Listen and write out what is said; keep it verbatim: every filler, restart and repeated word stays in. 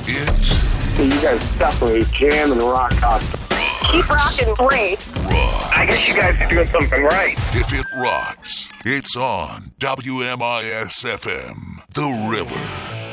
It's... So you guys definitely jam and rock out. Keep rocking, great. Rock. I guess you guys are doing something right. If it rocks, it's on W M I S F M, The River.